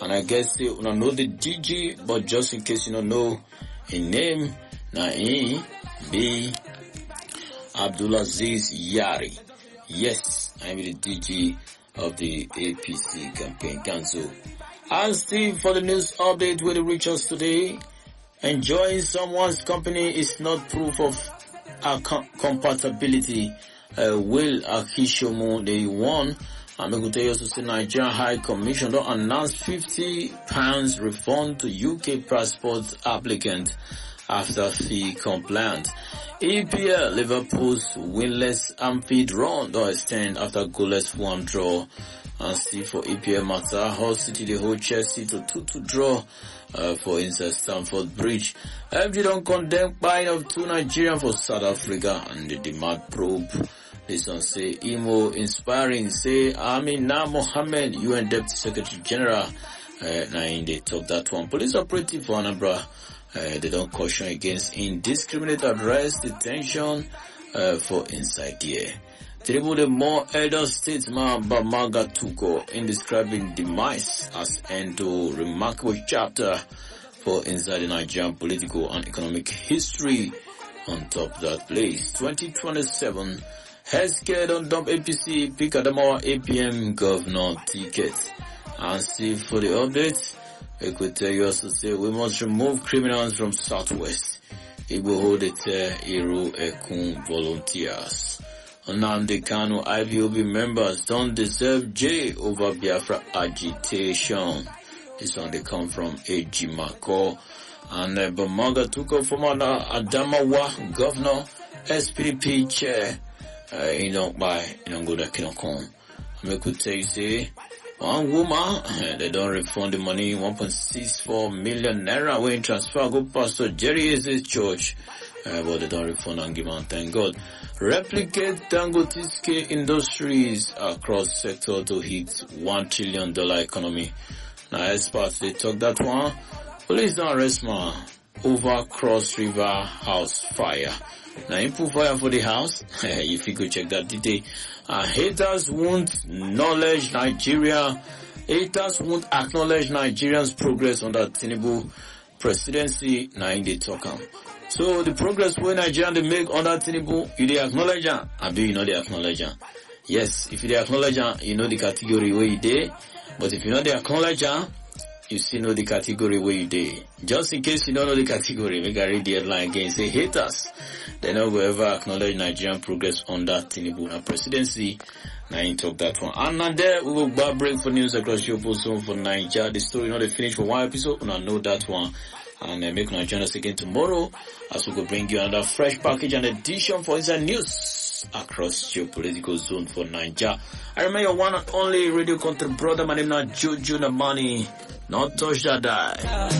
And I guess you don't know the DG, but just in case you don't know his name, now he be Abdulaziz Yari. Yes, I'm the DG of the APC Campaign Council. And Steve, for the news update will reach us today. Enjoying someone's company is not proof of compatibility. Will Akishomo, they won. I'm going to tell you also say Nigerian High Commission don't announce £50 refund to UK passport applicant after fee compliant. EPL Liverpool's winless Anfield run don't extend after goalless 1 draw. And still for EPL matter, Hull City they hold Chelsea to 2-2 draw for inside Stamford Bridge. FG don't condemn buying of 2 Nigerians for South Africa and the demand probe. This one say Imo inspiring, say Amina Mohammed, UN Deputy Secretary General. Now they talk that one. Police operative for Anambra, they don't caution against indiscriminate arrest, detention for inside here. Terrible the more elder statesman Bamaga Tuko in describing demise as end to remarkable chapter for inside the Nigerian political and economic history. On top of that place, 2027, healthcare don't dump APC, pick Adamawa APM governor ticket. And see for the updates, we could tell you also say we must remove criminals from Southwest. It will hold it Iru Ekun volunteers. Nnamdi Kanu IPOB members don't deserve J over Biafra agitation. This one they come from Ejimako. And Bamaga took up from Adamawa governor, SPDP chair. You don't go that can come. I could tell you say, one woman, they don't refund the money, 1.64 million naira when transfer go Pastor Jerry Eze's church. But they don't refund and give and thank God. Replicate Dangote's industries across sector to hit $1 trillion economy. Now experts, they talk that one. Police don't arrest man over Cross River house fire. Now input fire for the house. If you go check that detail. Haters won't acknowledge Nigerians' progress under Tinubu presidency. Now in the talk. So the progress where Nigeria they make under Tinubu, you they acknowledge them, I do you know they acknowledge them. Yes, if you they acknowledge them, you know the category where you dey. But if you know they acknowledge them, you still know the category where you dey. Just in case you don't know the category, make I read the headline again. Say haters, they no go ever acknowledge Nigerian progress under Tinubu presidency. Now you talk that one. And now there we will go break for news across your post zone for Nigeria. The story not finished for one episode, and I know that one. And make una join us again tomorrow as we will bring you another fresh package and edition for inside news across your political zone for Nigeria. I remember your one and only radio content brother. My name is Jojo Namani. Not touch that die.